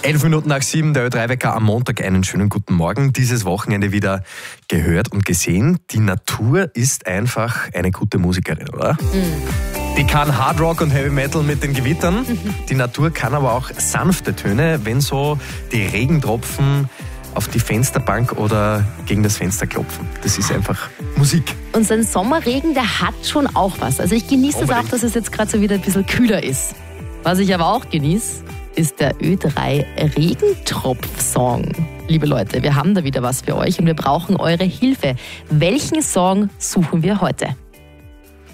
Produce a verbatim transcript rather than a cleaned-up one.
Elf Minuten nach sieben, der Ö drei Wecker am Montag. Einen schönen guten Morgen. Dieses Wochenende wieder gehört und gesehen. Die Natur ist einfach eine gute Musikerin, oder? Mhm. Die kann Hard Rock und Heavy Metal mit den Gewittern. Mhm. Die Natur kann aber auch sanfte Töne, wenn so die Regentropfen auf die Fensterbank oder gegen das Fenster klopfen. Das ist einfach Musik. Und so ein Sommerregen, der hat schon auch was. Also ich genieße es auch, dass es jetzt gerade so wieder ein bisschen kühler ist. Was ich aber auch genieße, ist der Ö drei Regentropf-Song. Liebe Leute, wir haben da wieder was für euch und wir brauchen eure Hilfe. Welchen Song suchen wir heute?